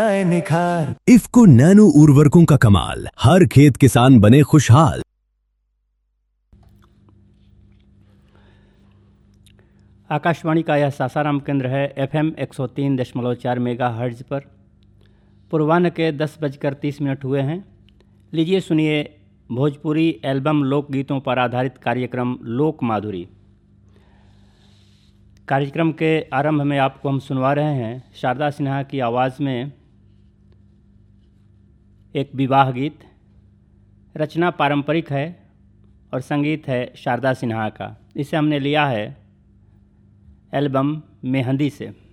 आए निखार। इफ्को नैनो उर्वरकों का कमाल, हर खेत किसान बने खुशहाल। आकाशवाणी का यह सासाराम केंद्र है। FM 103.4 मेगाहर्ट्ज़ पर पूर्वाह्न के 10:30 हुए हैं। लीजिए सुनिए भोजपुरी एल्बम लोकगीतों पर आधारित कार्यक्रम लोक माधुरी। कार्यक्रम के आरंभ में आपको हम सुनवा रहे हैं शारदा सिन्हा की आवाज़ में एक विवाह गीत। रचना पारंपरिक है और संगीत है शारदा सिन्हा का। इसे हमने लिया है एल्बम मेहंदी से।